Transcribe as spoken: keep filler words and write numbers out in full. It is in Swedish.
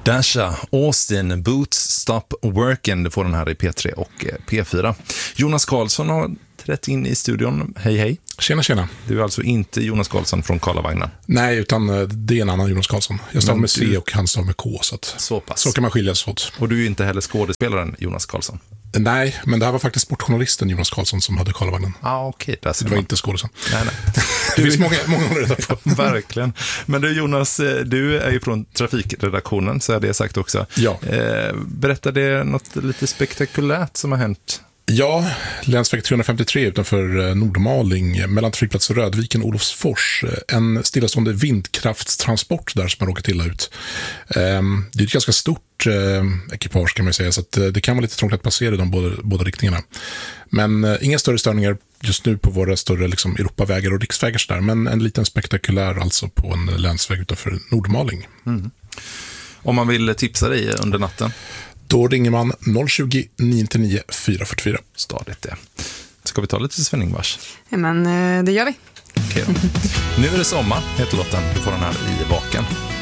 Dasha, Austin, Boots, Stop Working. Du får den här i P tre och P fyra. Jonas Karlsson har trätt in i studion. Hej, hej. Tjena, tjena. Du är alltså inte Jonas Karlsson från Karlavagnen? Nej, utan det är en annan Jonas Karlsson. Jag stavar med C du... och han stavar med K. Så, att... så pass. Så kan man skiljas åt. Och du är inte heller skådespelaren Jonas Karlsson? Nej, men det här var faktiskt sportjournalisten Jonas Karlsson som hade Karlavagnen. Ja, ah, okej. Okay, det var man. Inte skådespelaren. Nej, nej. Det finns många, många att reda på. Verkligen. Men du Jonas, du är ju från trafikredaktionen, så är det sagt också. Ja. Eh, berättar det något lite spektakulärt som har hänt? Ja, länsväg trehundrafemtiotre utanför Nordmaling mellan trafikplats Rödviken och Olofsfors. En stillastående vindkraftstransport där som har råkat illa ut. Det är ett ganska stort ekipage kan man säga, så att det kan vara lite trångt att passera i de båda, båda riktningarna. Men inga större störningar just nu på våra större liksom, Europavägar och riksvägar så där, men en liten spektakulär alltså på en länsväg utanför Nordmaling. Mm. Om man vill tipsa dig under natten? Då ringer man noll tjugo, nio nio fyra fyra fyra. Stadigt det. Ska vi ta lite Svenningvars? Ja, men det gör vi. Okej då. Nu är det sommar, heter låten. Du får den här i Vaken.